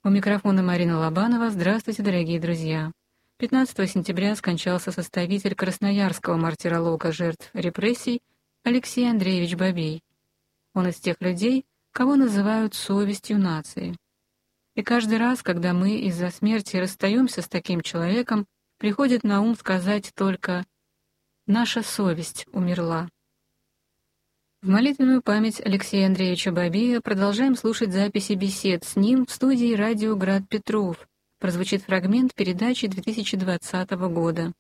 У микрофона Марина Лобанова. Здравствуйте, дорогие друзья. 15 сентября скончался составитель красноярского мартиролога жертв репрессий Алексей Андреевич Бабей. Он из тех людей, кого называют совестью нации. И каждый раз, когда мы из-за смерти расстаемся с таким человеком, приходит на ум сказать только «наша совесть умерла». В молитвенную память Алексея Андреевича Бабея продолжаем слушать записи бесед с ним в студии «Радио Град Петров». Прозвучит фрагмент передачи 2020 года.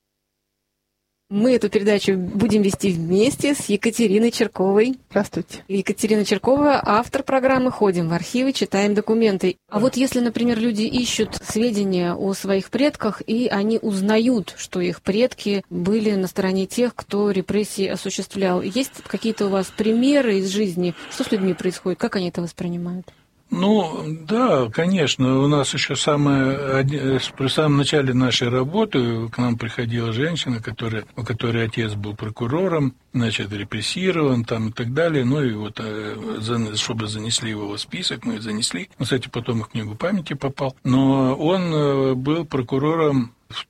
Мы эту передачу будем вести вместе с Екатериной Черковой. Здравствуйте. Екатерина Черкова, автор программы «Ходим в архивы, читаем документы». А вот если, например, люди ищут сведения о своих предках, и они узнают, что их предки были на стороне тех, кто репрессии осуществлял, есть какие-то у вас примеры из жизни? Что с людьми происходит? Как они это воспринимают? Ну, да, конечно. У нас еще при самом начале нашей работы к нам приходила женщина, у которой отец был прокурором, значит, репрессирован там и так далее. Ну, и вот, чтобы занесли его в список, мы занесли. Он, кстати, потом в книгу памяти попал. Но он был прокурором в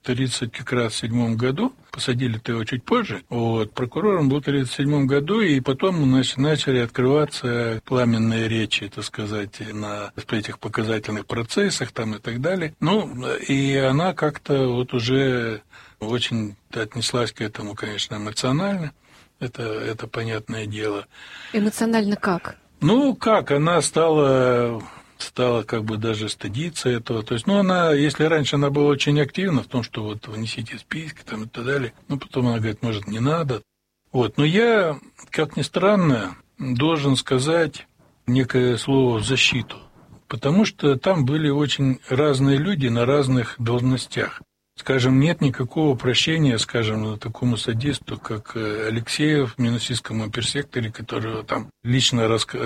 1937 году, посадили-то его чуть позже, прокурором был в 1937 году, и потом начали открываться пламенные речи, так сказать, на этих показательных процессах там и так далее. Ну, и она как-то вот уже очень отнеслась к этому, конечно, эмоционально, это понятное дело. Эмоционально как? Ну, как, она стала как бы даже стыдиться этого. То есть, она, если раньше она была очень активна в том, что вот внесите списки там и так далее, потом она говорит, может, не надо. Но я, как ни странно, должен сказать некое слово в защиту, потому что там были очень разные люди на разных должностях. Скажем, нет никакого прощения, скажем, такому садисту, как Алексеев в Минусинском оперсекторе, которого там лично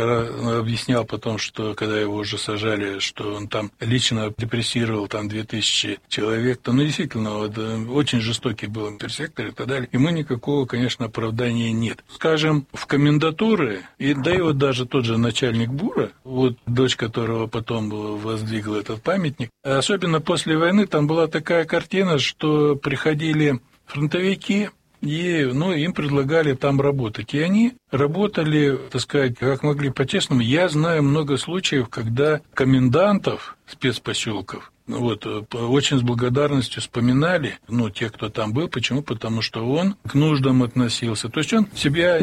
объяснял потом, что когда его уже сажали, что он там лично депрессировал там 2000 человек. Действительно, очень жестокий был оперсектор и так далее. Ему никакого, конечно, оправдания нет. Скажем, в комендатуры, и даже тот же начальник БУРа, дочь которого потом воздвигла этот памятник, особенно после войны там была такая картина, что приходили фронтовики, и им предлагали там работать. И они работали, так сказать, как могли по-честному. Я знаю много случаев, когда комендантов спецпоселков очень с благодарностью вспоминали, те, кто там был. Почему? Потому что он к нуждам относился. То есть он себя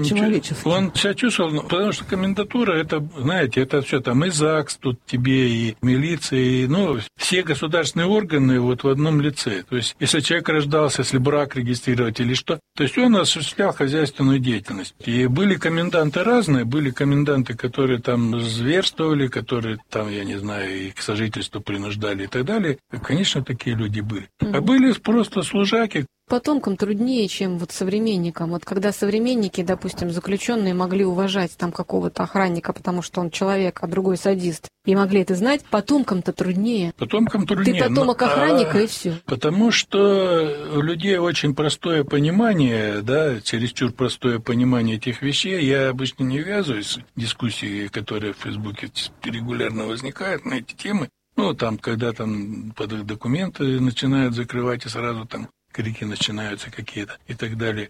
чувствовал, потому что комендатура, это, знаете, это все там и ЗАГС тут тебе, и милиция, и, все государственные органы в одном лице. То есть, если человек рождался, если брак регистрировать или что, то есть он осуществлял хозяйственную деятельность. И были коменданты разные, были коменданты, которые там зверствовали, которые там, я не знаю, и к сожительству принуждали и так далее. Конечно, такие люди были. А были просто служаки. Потомкам труднее, чем современникам. Когда современники, допустим, заключенные могли уважать там какого-то охранника, потому что он человек, а другой садист, и могли это знать, потомкам-то труднее. Потомкам труднее. Ты потомок охранника, и все. Потому что у людей очень простое понимание, чересчур простое понимание этих вещей. Я обычно не ввязываюсь в дискуссии, которые в Фейсбуке регулярно возникают на эти темы. Когда под документы начинают закрывать, и сразу там крики начинаются какие-то и так далее.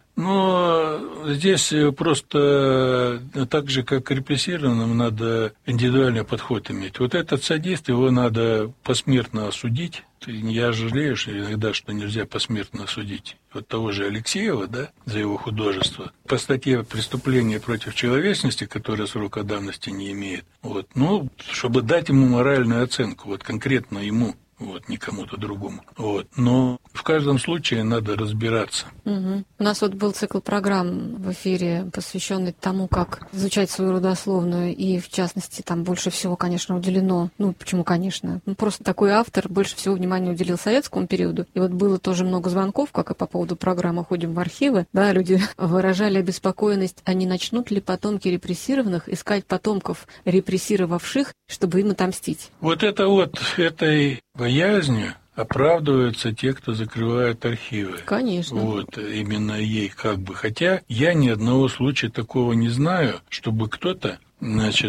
Но здесь просто так же, как к репрессированным, надо индивидуальный подход иметь. Этот садист, его надо посмертно осудить. Я жалею, что иногда, что нельзя посмертно осудить того же Алексеева, за его художество. По статье «Преступление против человечности», которая срока давности не имеет, чтобы дать ему моральную оценку, конкретно ему, не кому-то другому. Но в каждом случае надо разбираться. Угу. У нас был цикл программ в эфире, посвященный тому, как изучать свою родословную, и, в частности, там больше всего, конечно, уделено, почему, конечно, просто такой автор больше всего внимания уделил советскому периоду. И было тоже много звонков, как и по поводу программы «Ходим в архивы». Люди выражали обеспокоенность, а не начнут ли потомки репрессированных искать потомков репрессировавших, чтобы им отомстить? Этой боязнью оправдываются те, кто закрывает архивы. Конечно. Именно ей как бы. Хотя я ни одного случая такого не знаю, чтобы кто-то,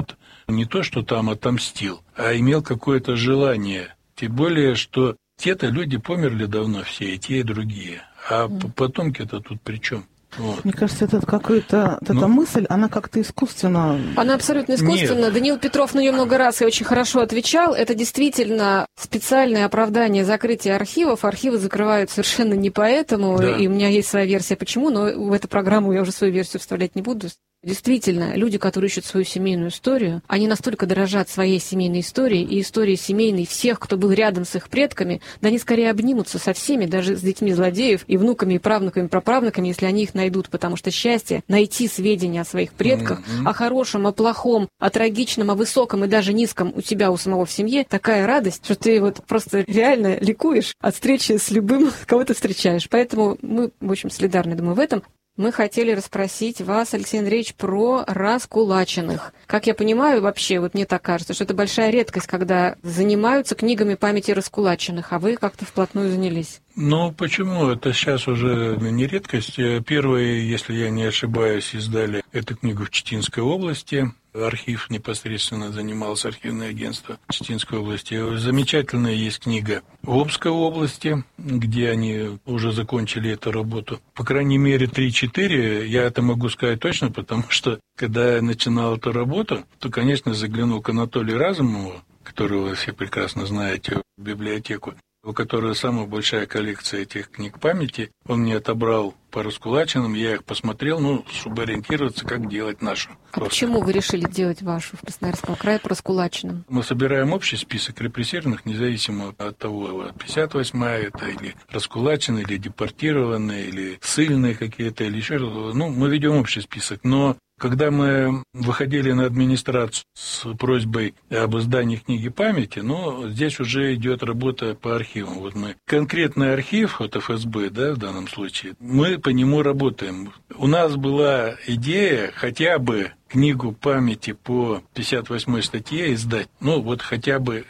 не то, что там отомстил, а имел какое-то желание. Тем более, что те-то люди померли давно все, и те, и другие. А потомки-то тут при чем? Вот. Мне кажется, это какая-то эта мысль, она как-то искусственно... Она абсолютно искусственна. Нет. Даниил Петров на нее много раз и очень хорошо отвечал. Это действительно специальное оправдание закрытия архивов. Архивы закрывают совершенно не поэтому. Да. И у меня есть своя версия, почему, но в эту программу я уже свою версию вставлять не буду. Действительно, люди, которые ищут свою семейную историю, они настолько дорожат своей семейной историей и историей семейной всех, кто был рядом с их предками, да они скорее обнимутся со всеми, даже с детьми злодеев, и внуками, и правнуками, и праправнуками, если они их найдут, потому что счастье — найти сведения о своих предках, о хорошем, о плохом, о трагичном, о высоком и даже низком у тебя, у самого в семье, такая радость, что ты вот просто реально ликуешь от встречи с любым, кого ты встречаешь. Поэтому мы, в общем, солидарны, думаю, в этом. Мы хотели расспросить вас, Алексей Андреевич, про раскулаченных. Как я понимаю, вообще, вот мне так кажется, что это большая редкость, когда занимаются книгами памяти раскулаченных, а вы как-то вплотную занялись. Ну, почему? Это сейчас уже не редкость. Первые, если я не ошибаюсь, издали эту книгу в Читинской области. Архив непосредственно занималось архивное агентство Читинской области. Замечательная есть книга в Обской области, где они уже закончили эту работу. По крайней мере, 3-4, я это могу сказать точно, потому что, когда я начинал эту работу, то, конечно, заглянул к Анатолию Разумову, которого вы все прекрасно знаете, в библиотеку, у которого самая большая коллекция этих книг памяти. Он мне отобрал по раскулаченным, я их посмотрел, чтобы ориентироваться, как делать нашу. А почему вы решили делать вашу в Красноярском крае по раскулаченным? Мы собираем общий список репрессированных, независимо от того, 58-я это, или раскулаченные, или депортированные, или ссыльные какие-то, или еще что-то. Мы ведем общий список, но когда мы выходили на администрацию с просьбой об издании книги памяти, здесь уже идет работа по архивам. Вот мы конкретный архив, от ФСБ, в данном случае, мы по нему работаем. У нас была идея хотя бы книгу памяти по 58-й статье издать, хотя бы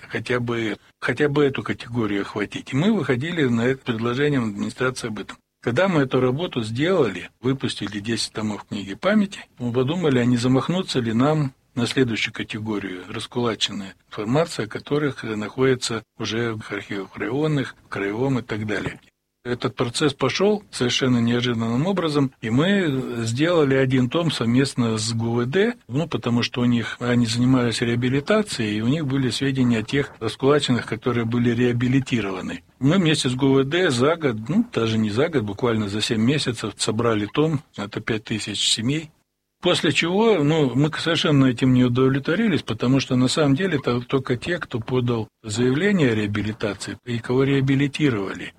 эту категорию охватить. И мы выходили на это предложением администрации об этом. Когда мы эту работу сделали, выпустили 10 томов книги памяти, мы подумали, а не замахнуться ли нам на следующую категорию, раскулаченная информация, которых находится уже в архивах районных, в краевом и так далее. Этот процесс пошел совершенно неожиданным образом, и мы сделали один том совместно с ГУВД, потому что они занимались реабилитацией, и у них были сведения о тех раскулаченных, которые были реабилитированы. Мы вместе с ГУВД за год, даже не за год, буквально за 7 месяцев собрали том, это 5000 семей. После чего, мы совершенно этим не удовлетворились, потому что на самом деле это только те, кто подал заявление о реабилитации и кого реабилитировали.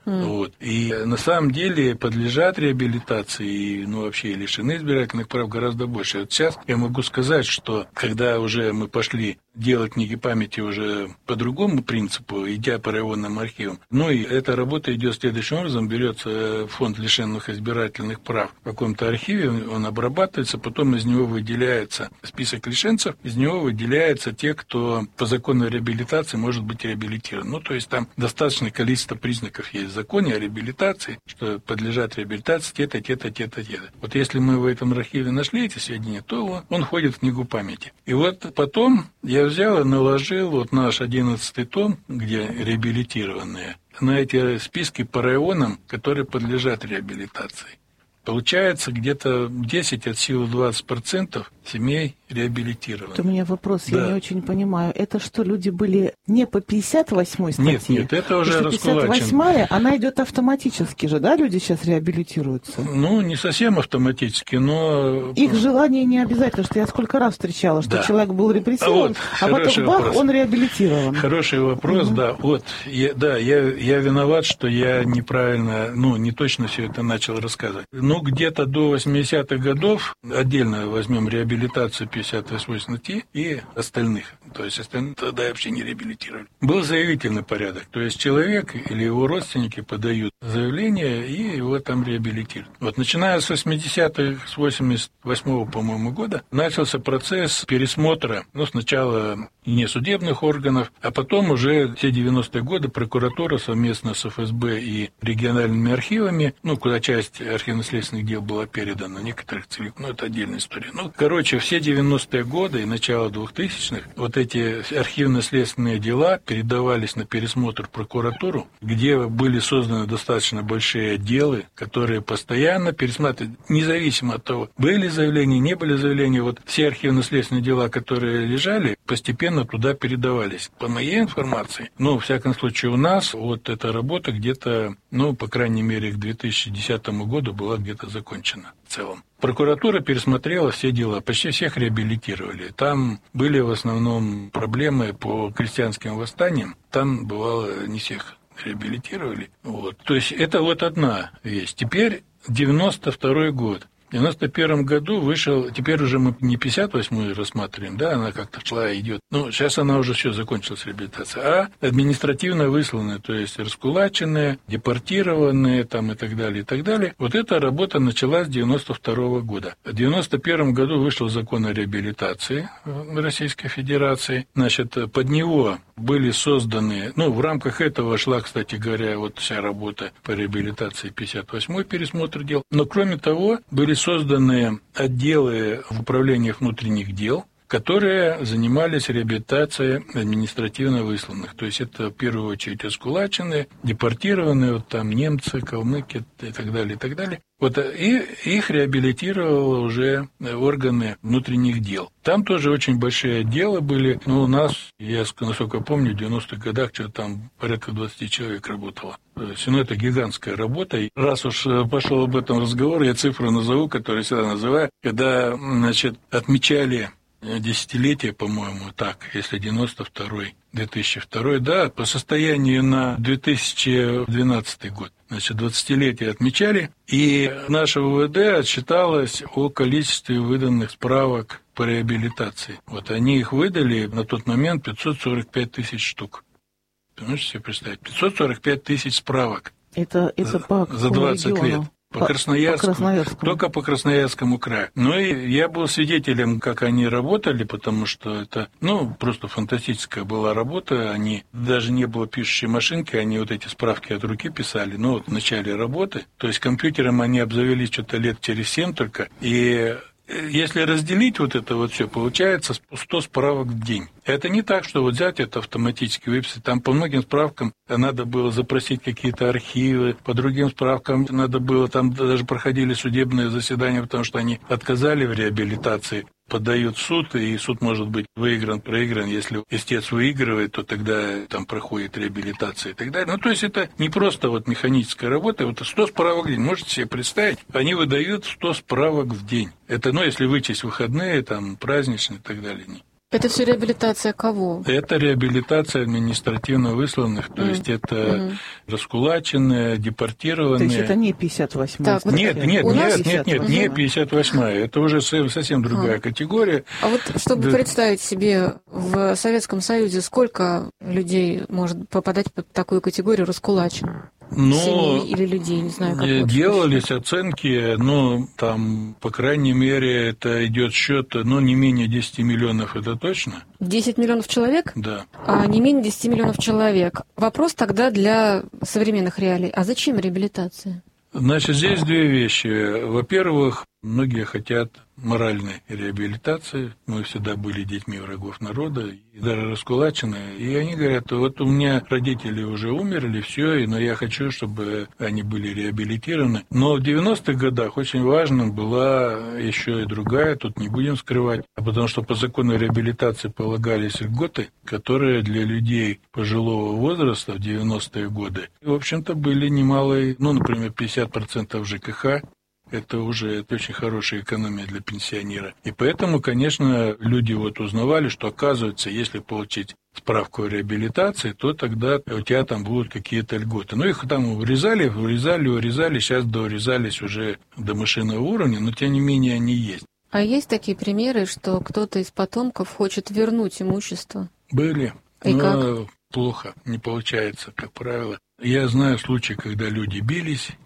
И на самом деле подлежат реабилитации и вообще лишены избирательных прав гораздо больше. Вот сейчас я могу сказать, что когда уже мы пошли делать книги памяти уже по другому принципу, идя по районным архивам, и эта работа идет следующим образом: берется фонд лишенных избирательных прав в каком-то архиве, он обрабатывается, потом из него выделяется список лишенцев, из него выделяются те, кто по закону реабилитации может быть реабилитирован. То есть там достаточное количество признаков есть в законе о реабилитации, что подлежат реабилитации те-то. Вот если мы в этом архиве нашли эти сведения, то он входит в книгу памяти. И вот потом я взял и наложил наш 11-й том, где реабилитированные, на эти списки по районам, которые подлежат реабилитации. Получается, где-то 10 от силы 20% семей реабилитированы. У меня вопрос, я не очень понимаю. Это что, люди были не по 58-й статье? Нет, это уже раскулачен. 58-я, она идет автоматически же, люди сейчас реабилитируются? Не совсем автоматически, но... Их желание не обязательно, что я сколько раз встречала, что человек был репрессирован, а потом бах, он реабилитирован. Хороший вопрос, я виноват, что я неправильно, не точно все это начал рассказывать. Где-то до 80-х годов, отдельно возьмем реабилитацию 58-й статьи и остальных, то есть остальных тогда вообще не реабилитировали. Был заявительный порядок, то есть человек или его родственники подают заявление и его там реабилитируют. Начиная с 80-х, с 88-го, по-моему, года, начался процесс пересмотра, сначала несудебных органов, а потом уже все 90-е годы прокуратура совместно с ФСБ и региональными архивами, куда часть архивно-следственных дел была передана, некоторых целиком, это отдельная история. Все 90-е годы и начало 2000-х вот эти архивно-следственные дела передавались на пересмотр в прокуратуру, где были созданы достаточно большие отделы, которые постоянно пересматривали, независимо от того, были заявления, не были заявления, вот все архивно-следственные дела, которые лежали, постепенно туда передавались. По моей информации, во всяком случае у нас, вот эта работа где-то, по крайней мере, к 2010 году была где-то закончена в целом. Прокуратура пересмотрела все дела, почти всех реабилитировали. Там были в основном проблемы по крестьянским восстаниям, там бывало не всех реабилитировали. То есть это вот одна вещь. Теперь 92-й год. В 91 году вышел, теперь уже мы не 58-ю рассматриваем, она как-то шла и идет. Сейчас она уже все закончилась, реабилитация, а административно высланные, то есть раскулаченные, депортированные и так далее, и так далее. Вот эта работа началась с 92 года. В 91 году вышел закон о реабилитации в Российской Федерации. Под него были созданы, в рамках этого шла, кстати говоря, вот вся работа по реабилитации 58-й пересмотр дел. Но кроме того, были созданы отделы в управлении внутренних дел, которые занимались реабилитацией административно высланных. То есть это в первую очередь раскулаченные, депортированные, немцы, калмыки и так далее, и так далее. И их реабилитировали уже органы внутренних дел. Там тоже очень большие отделы были. У нас, я насколько помню, в 90-х годах там порядка 20 человек работало. То есть, это гигантская работа. И раз уж пошел об этом разговор, я цифру назову, которую всегда называю. Когда, отмечали десятилетие, по-моему, если 92-й, 2002, по состоянию на 2012 год. 20-летие отмечали, и наше УВД отчиталось о количестве выданных справок по реабилитации. Они их выдали на тот момент 545 тысяч штук. Можете себе представить? 545 тысяч справок. Это за 20 региону? лет. По Красноярскому. Только по Красноярскому краю. И я был свидетелем, как они работали, потому что это, просто фантастическая была работа. Они, даже не было пишущей машинки, они вот эти справки от руки писали, в начале работы. То есть компьютером они обзавелись что-то лет через 7 только. И если разделить это все, получается 100 справок в день. Это не так, что взять это автоматически выписать. Там по многим справкам надо было запросить какие-то архивы, по другим справкам надо было, там даже проходили судебные заседания, потому что они отказали в реабилитации. Подают в суд, и суд может быть выигран, проигран. Если истец выигрывает, то тогда там проходит реабилитация и так далее. То есть это не просто механическая работа. 100 справок в день. Можете себе представить? Они выдают 100 справок в день. Это, если вычесть выходные, праздничные и так далее. Это все реабилитация кого? Это реабилитация административно высланных, то есть это раскулаченные, депортированные. То есть это не 58-я? Нет, не 58-я. Это уже совсем другая категория. А чтобы представить себе, в Советском Союзе сколько людей может попадать под такую категорию раскулаченных? Семей или людей, не знаю, как делались оценки, по крайней мере, это идет счет, не менее 10 миллионов, это точно. 10 миллионов человек? Да. А не менее 10 миллионов человек. Вопрос тогда для современных реалий. А зачем реабилитация? Здесь две вещи. Во-первых, многие хотят моральной реабилитации. Мы всегда были детьми врагов народа, и даже раскулаченные. И они говорят, у меня родители уже умерли, все, но я хочу, чтобы они были реабилитированы. Но в 90-х годах очень важным была еще и другая, тут не будем скрывать, потому что по закону реабилитации полагались льготы, которые для людей пожилого возраста в 90-е годы, в общем-то, были немалые, например, 50% ЖКХ. Это уже очень хорошая экономия для пенсионера. И поэтому, конечно, люди узнавали, что, оказывается, если получить справку о реабилитации, то тогда у тебя там будут какие-то льготы. Их там урезали, сейчас доурезались уже до мышиного уровня, но тем не менее они есть. А есть такие примеры, что кто-то из потомков хочет вернуть имущество? Были. И как? Плохо, не получается, как правило. Я знаю случаи, когда люди бились,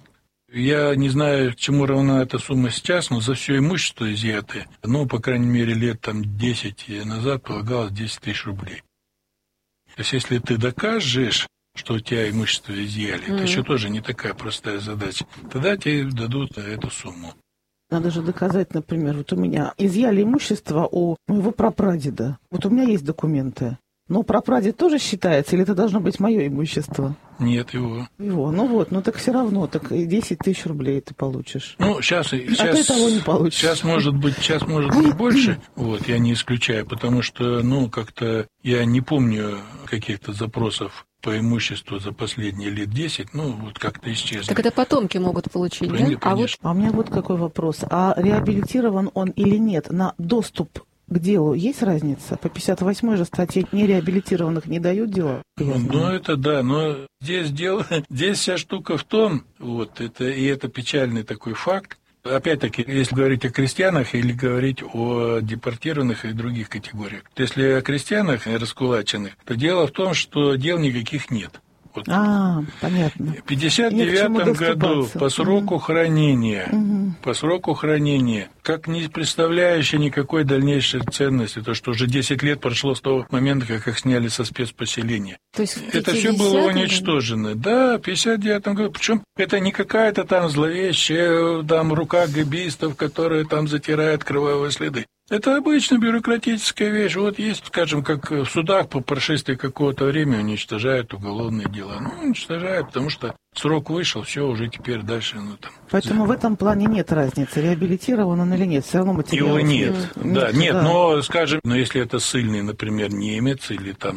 Я не знаю, к чему равна эта сумма сейчас, но за все имущество изъятое, по крайней мере, лет 10 назад полагалось 10 тысяч рублей. То есть, если ты докажешь, что у тебя имущество изъяли, это еще тоже не такая простая задача, тогда тебе дадут эту сумму. Надо же доказать, например, вот у меня изъяли имущество у моего прапрадеда. Вот у меня есть документы. Но прапрадед тоже считается, или это должно быть мое имущество? Нет, его. Так все равно, так и 10 тысяч рублей ты получишь. Сейчас ты того не получишь. Сейчас может быть больше, я не исключаю, потому что, как-то я не помню каких-то запросов по имуществу за последние лет 10, как-то исчезли. Так это потомки могут получить, да? Конечно. А у меня вот какой вопрос. А реабилитирован он или нет на доступ к делу есть разница? По 58-й же статье нереабилитированных не дают дела? Это да, но здесь вся штука в том, это печальный такой факт. Опять-таки, если говорить о крестьянах или говорить о депортированных и других категориях. Если о крестьянах раскулаченных, то дело в том, что дел никаких нет. Понятно. В 1959 году по сроку хранения, как не представляющее никакой дальнейшей ценности, то, что уже 10 лет прошло с того момента, как их сняли со спецпоселения. То есть это все было уничтожено. Да, в 1959 году. Причем это не какая-то там зловещая рука гэбистов, которая там затирает кровавые следы. Это обычная бюрократическая вещь. Есть, скажем, как в судах по прошествии какого-то времени уничтожают уголовные дела. Уничтожают, потому что срок вышел, все, уже теперь дальше, Поэтому в этом плане нет разницы, реабилитирован он или нет, все равно материалов его нет. Но, скажем, если это ссыльный, например, немец,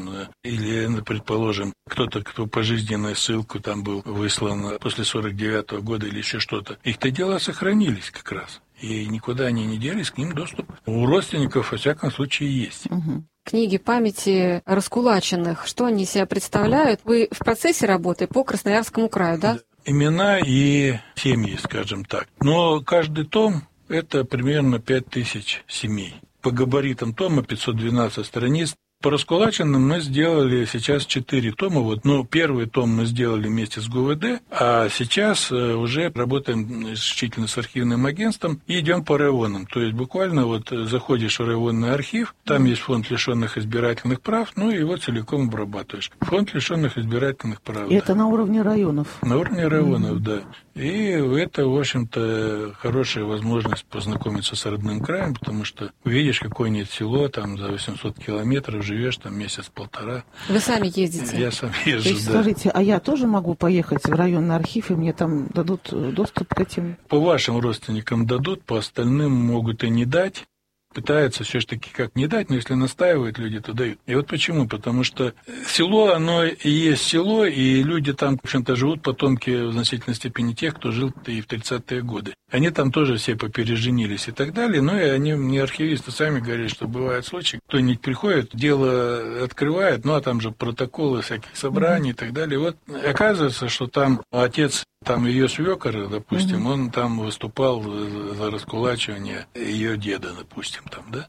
или, предположим, кто-то, кто пожизненную ссылку там был выслан после 49-го года или еще что-то, их-то дела сохранились как раз. И никуда они не делись, к ним доступ у родственников, во всяком случае, есть. Книги памяти раскулаченных, что они из себя представляют? Вы в процессе работы по Красноярскому краю, да? Имена и семьи, скажем так. Но каждый том – это примерно 5000 семей. По габаритам тома 512 страниц. По раскулаченным мы сделали сейчас 4 тома. Первый том мы сделали вместе с ГУВД, а сейчас уже работаем исключительно с архивным агентством и идем по районам. То есть буквально заходишь в районный архив, там есть фонд лишенных избирательных прав, и его целиком обрабатываешь. Фонд лишенных избирательных прав. И это на уровне районов? На уровне районов, да. И это, в общем-то, хорошая возможность познакомиться с родным краем, потому что увидишь какое-нибудь село там за 800 километров, живешь там месяц-полтора. Вы сами ездите? Я сам езжу, То есть, да. Скажите, а я тоже могу поехать в районный архив, и мне там дадут доступ к этим? По вашим родственникам дадут, по остальным могут и не дать. Пытаются все-таки как не дать, но если настаивают люди, то дают. И почему? Потому что село, оно и есть село, и люди там, в общем-то, живут потомки в значительной степени тех, кто жил и в 30-е годы. Они там тоже все попереженились и так далее, и они, мне архивисты сами говорят, что бывают случаи, кто-нибудь приходит, дело открывает, а там же протоколы всяких собраний и так далее. Оказывается, что там отец ее свекор, допустим, он там выступал за раскулачивание ее деда, допустим, да?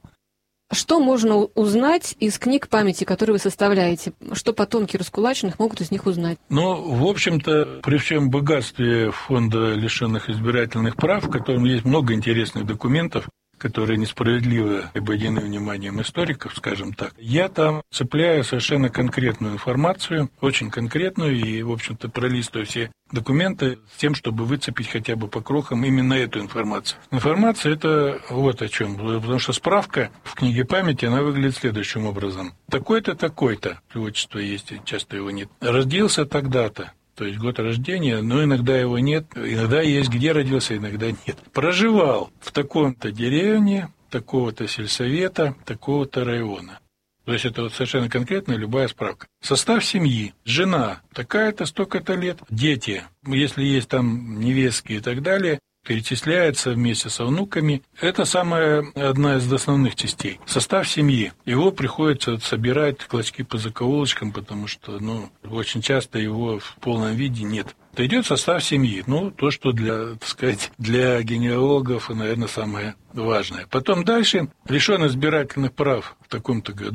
Что можно узнать из книг памяти, которые вы составляете? Что потомки раскулаченных могут из них узнать? В общем-то, при всем богатстве фонда лишенных избирательных прав, в котором есть много интересных документов, которые несправедливо обойдены вниманием историков, скажем так, я там цепляю совершенно конкретную информацию, очень конкретную, и, в общем-то, пролистываю все документы с тем, чтобы выцепить хотя бы по крохам именно эту информацию. Информация – это о чем. Потому что справка в книге памяти, она выглядит следующим образом. Такой-то, такой-то, отчество есть, часто его нет. Родился тогда-то. То есть год рождения, но иногда его нет, иногда есть, где родился, иногда нет. Проживал в таком-то деревне, такого-то сельсовета, такого-то района. То есть это совершенно конкретная любая справка. Состав семьи. Жена такая-то, столько-то лет. Дети, если есть там невестки и так далее, перечисляется вместе со внуками. Это одна из основных частей. Состав семьи. Его приходится собирать клочки по закоулочкам, потому что, очень часто его в полном виде нет. Это идет состав семьи. То, что для генеалогов, наверное, самое важное. Потом дальше лишен избирательных прав в таком-то году.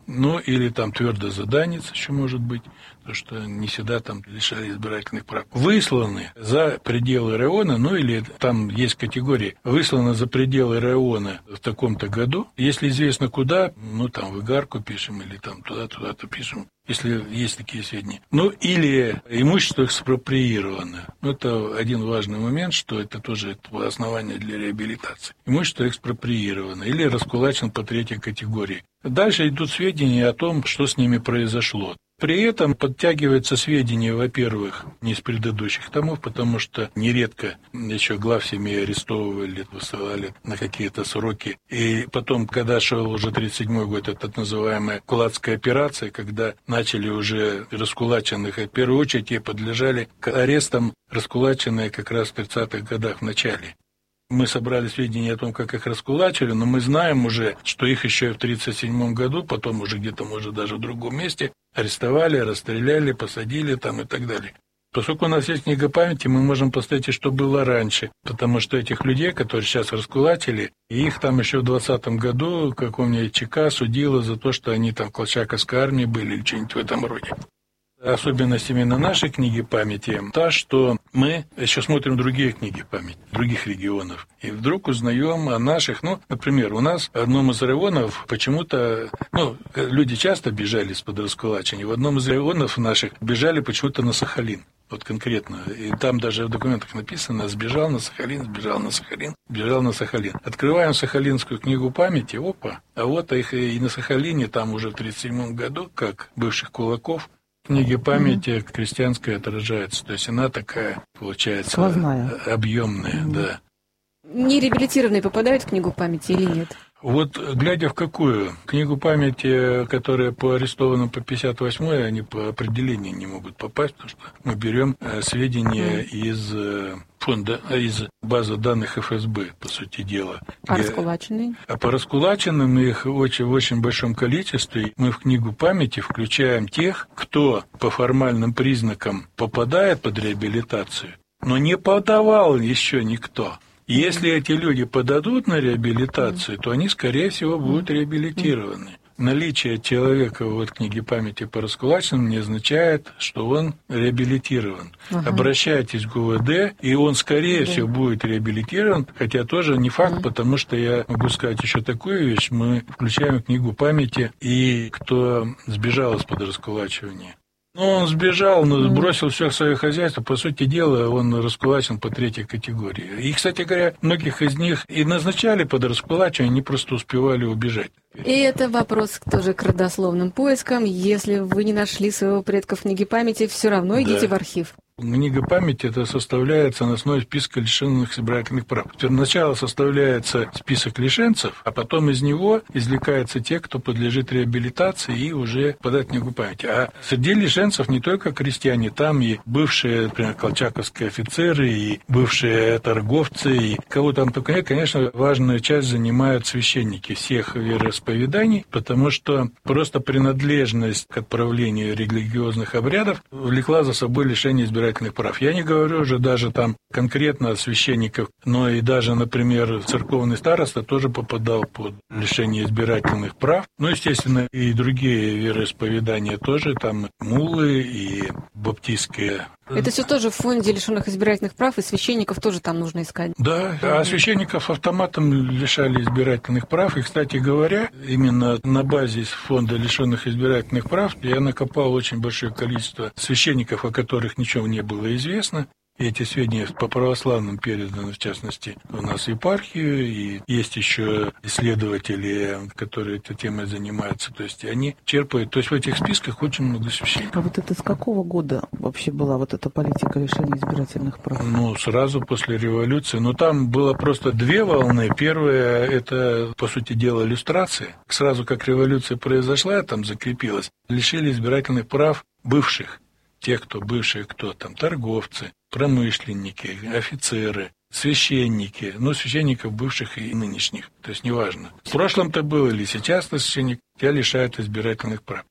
Ну, или там твердо заданец еще может быть, потому что не всегда там лишали избирательных прав. Высланы за пределы района, ну, или там есть категории, высланы за пределы района в таком-то году. Если известно куда, ну, там в Игарку пишем, или там туда-то пишем, если есть такие сведения. Ну, или имущество экспроприировано. Это один важный момент, что это тоже основание для реабилитации. Имущество экспроприировано или раскулачено по третьей категории. Дальше идут сведения о том, что с ними произошло. При этом подтягиваются сведения, во-первых, не из предыдущих томов, потому что нередко еще глав семей арестовывали, высылали на какие-то сроки. И потом, когда шел уже 1937 год, это так называемая кулацкая операция, когда начали уже раскулаченных, в первую очередь ей подлежали к арестам раскулаченные как раз в 30-х годах в начале. Мы собрали сведения о том, как их раскулачили, но мы знаем уже, что их еще в 1937 году, потом уже где-то, может, даже в другом месте, арестовали, расстреляли, посадили там и так далее. Поскольку у нас есть книга памяти, мы можем посмотреть, что было раньше, потому что этих людей, которые сейчас раскулачили, их там еще в 20-м году какого-нибудь ЧК судило за то, что они там в колчаковской армии были или что-нибудь в этом роде. Особенность именно нашей книги памяти та, что мы еще смотрим другие книги памяти, других регионов, и вдруг узнаем о наших, например, у нас в одном из районов почему-то, люди часто бежали из-под раскулачения, в одном из районов наших бежали почему-то на Сахалин. Вот конкретно. И там даже в документах написано: сбежал на Сахалин, сбежал на Сахалин, сбежал на Сахалин. Открываем Сахалинскую книгу памяти, опа, а вот их и на Сахалине, там уже в 1937 году, как бывших кулаков, книги памяти крестьянская отражается. То есть она такая, получается, сквозная, объемная, да. Нереабилитированные попадают в книгу памяти или нет? Вот, глядя в какую книгу памяти, которая по арестованным по 58-й, они по определению не могут попасть, потому что мы берем сведения из фонда, из базы данных ФСБ, по сути дела. А раскулаченные? А по раскулаченным их в очень большом количестве мы в книгу памяти включаем тех, кто по формальным признакам попадает под реабилитацию, но не подавал еще никто. Если эти люди подадут на реабилитацию, то они, скорее всего, будут реабилитированы. Наличие человека в книге памяти по раскулаченным не означает, что он реабилитирован. Обращайтесь к ГУВД, и он, скорее всего, будет реабилитирован, хотя тоже не факт, потому что я могу сказать еще такую вещь. Мы включаем в книгу памяти и кто сбежал из-под раскулачивания. Он сбежал, бросил все свое хозяйство. По сути дела, он раскулачен по третьей категории. И, кстати говоря, многих из них и назначали под раскулачивание, они просто успевали убежать. И это вопрос тоже к родословным поискам. Если вы не нашли своего предка в книге памяти, все равно идите в архив. Книга памяти это составляется на основе списка лишенных избирательных прав. Сначала составляется список лишенцев, а потом из него извлекаются те, кто подлежит реабилитации и уже подать книгу памяти. А среди лишенцев не только крестьяне, там и бывшие, например, колчаковские офицеры, и бывшие торговцы, и кого там только нет. Конечно, важную часть занимают священники всех вероисповеданий, потому что просто принадлежность к отправлению религиозных обрядов влекла за собой лишение избирательных прав. Я не говорю уже даже там конкретно священников, но и даже, например, церковный староста тоже попадал под лишение избирательных прав. Естественно, и другие вероисповедания тоже, там муллы и баптистские. Это все тоже в фонде лишенных избирательных прав, и священников тоже там нужно искать. Да, а священников автоматом лишали избирательных прав. И, кстати говоря, именно на базе фонда лишенных избирательных прав я накопал очень большое количество священников, о которых ничего не было известно. И эти сведения по православным переданы, в частности, у нас в епархию, и есть еще исследователи, которые этой темой занимаются, то есть они черпают, то есть в этих списках очень много священников. А вот это с какого года вообще была вот эта политика лишения избирательных прав? Сразу после революции, там было просто две волны. Первая, это, по сути дела, иллюстрация. Сразу как революция произошла, там закрепилась, лишили избирательных прав бывших. Тех, кто бывшие, кто там, торговцы, промышленники, офицеры, священники, священников бывших и нынешних, то есть неважно. В прошлом-то был или сейчас священник, тебя лишают избирательных прав.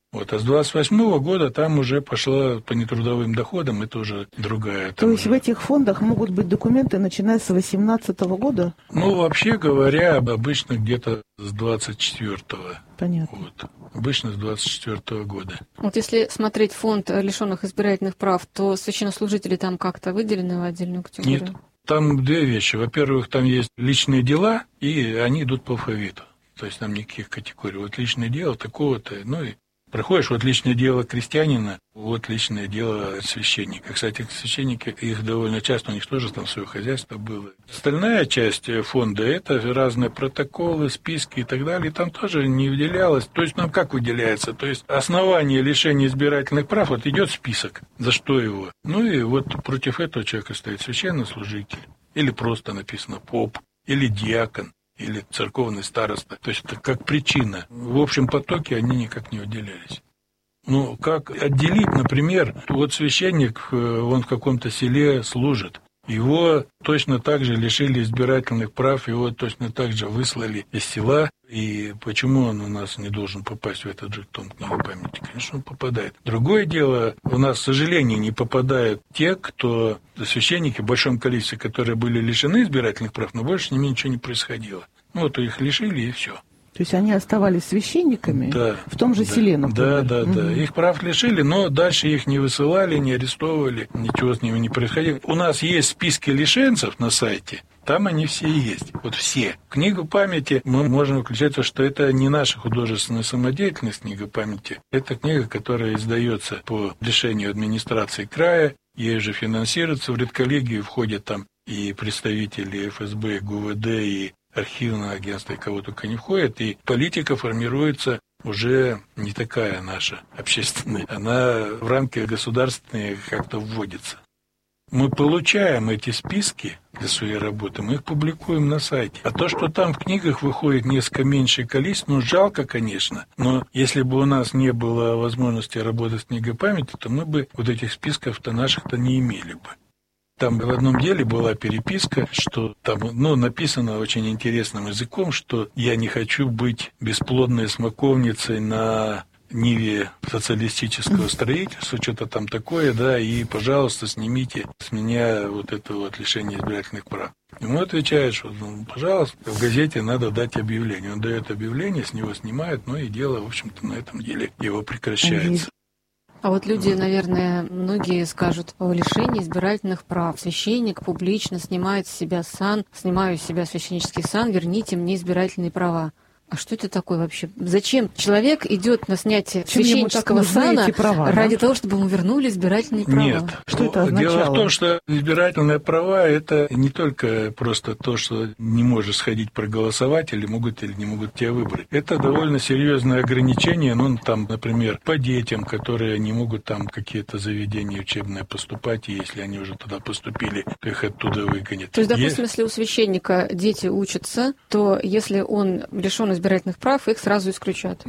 Вот, а с 28 года там уже пошла по нетрудовым доходам, это уже другая. То есть уже... в этих фондах могут быть документы, начиная с 18 года? Ну, вообще говоря, обычно где-то с 24-го. Понятно. Вот. Обычно с 24-го года. Вот если смотреть фонд лишенных избирательных прав, то священнослужители там как-то выделены в отдельную категорию? Нет. Там две вещи. Во-первых, там есть личные дела, и они идут по алфавиту. То есть там никаких категорий. Вот личное дело такого-то, ну и проходишь вот личное дело крестьянина, вот личное дело священника. Кстати, священники, их довольно часто, у них тоже там свое хозяйство было. Остальная часть фонда – это разные протоколы, списки и так далее. И там тоже не выделялось. То есть, нам как выделяется? То есть, основание лишения избирательных прав, вот идет список, за что его. Ну и вот против этого человека стоит священнослужитель, или просто написано поп, или диакон, или церковный староста. То есть это как причина. В общем потоке они никак не выделялись. Ну, как отделить, например, вот священник, он в каком-то селе служит. Его точно так же лишили избирательных прав, его точно так же выслали из села. И почему он у нас не должен попасть в этот же том книгу памяти? Конечно, он попадает. Другое дело, у нас, к сожалению, не попадают те, кто священники в большом количестве, которые были лишены избирательных прав, но больше с ними ничего не происходило. Ну, вот их лишили, и все. То есть они оставались священниками в том же да, селе, например? Да. Их прав лишили, но дальше их не высылали, не арестовывали, ничего с ними не происходило. У нас есть списки лишенцев на сайте, там они все есть, вот все. Книгу памяти мы можем включать, что это не наша художественная самодеятельность, книга памяти. Это книга, которая издается по решению администрации края, ей же финансируется. В редколлегию входят там и представители ФСБ, ГУВД, и архивное агентство, и кого только не входит, и политика формируется уже не такая наша общественная, она в рамки государственные как-то вводится. Мы получаем эти списки для своей работы, мы их публикуем на сайте. А то, что там в книгах выходит несколько меньшее количество, ну, жалко, конечно, но если бы у нас не было возможности работать с книгой памяти, то мы бы вот этих списков-то наших-то не имели бы. Там в одном деле была переписка, что там, написано очень интересным языком, что я не хочу быть бесплодной смоковницей на ниве социалистического строительства, что-то там такое, да, и, пожалуйста, снимите с меня вот это вот лишение избирательных прав. Ему отвечают, что, пожалуйста, в газете надо дать объявление. Он дает объявление, с него снимают, и дело, в общем-то, на этом деле его прекращается. А вот люди, наверное, многие скажут о лишении избирательных прав. Священник публично снимает с себя сан, снимаю с себя священнический сан, верните мне избирательные права. А что это такое вообще? Зачем человек идет на снятие священнического сана ради того, чтобы ему вернули избирательные права? Нет. Что это означало? Дело в том, что избирательные права – это не только просто то, что не можешь сходить проголосовать, или могут или не могут тебя выбрать. Это довольно серьезное ограничение, там, например, по детям, которые не могут там какие-то заведения учебные поступать, и если они уже туда поступили, то их оттуда выгонят. То есть, допустим, если у священника дети учатся, то если он лишен избирательных прав, их сразу исключат.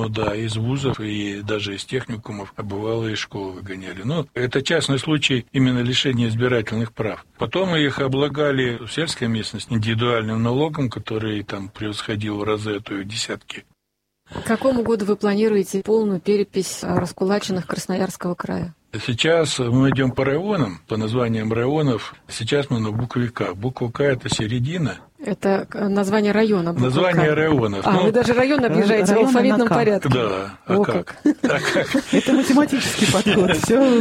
Из вузов и даже из техникумов, а бывало и школы выгоняли. Это частный случай именно лишения избирательных прав. Потом их облагали в сельской местности индивидуальным налогом, который там превосходил в разы, а то и в десятки. К какому году вы планируете полную перепись раскулаченных Красноярского края? Сейчас мы идем по районам, по названиям районов. Сейчас мы на букве К. Буква К – это середина. Это название района. Название районов. Вы даже район объезжаете в алфавитном порядке. Да. А как? Это математический подход.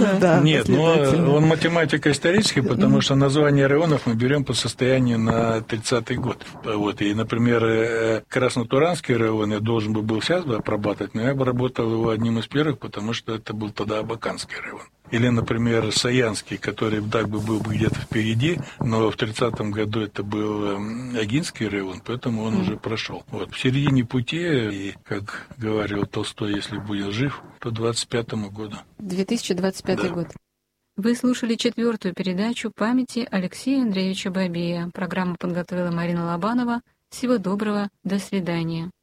Нет, он математико-исторический, потому что название районов мы берем по состоянию на 30-й год. И, например, Краснотуранский район я должен был сейчас обрабатывать, но я обработал его одним из первых, потому что это был тогда Абаканский район. Или, например, Саянский, который так бы был где-то впереди, но в 30-м году это был Агинский район, поэтому он уже прошел. В середине пути, и, как говорил Толстой, если будет жив, то 25-му году. 2025 год. Вы слушали 4-ю передачу памяти Алексея Андреевича Бабея. Программу подготовила Марина Лобанова. Всего доброго, до свидания.